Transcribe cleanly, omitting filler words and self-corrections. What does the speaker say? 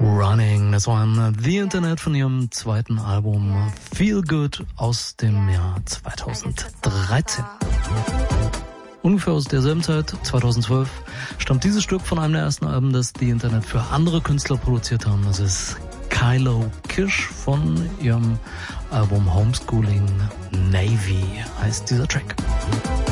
Running, das war ein The Internet von ihrem zweiten Album Feel Good aus dem Jahr 2013. Ungefähr aus derselben Zeit, 2012, stammt dieses Stück von einem der ersten Alben, das The Internet für andere Künstler produziert haben. Das ist Kylo Kish von ihrem Album Homeschooling Navy, heißt dieser Track.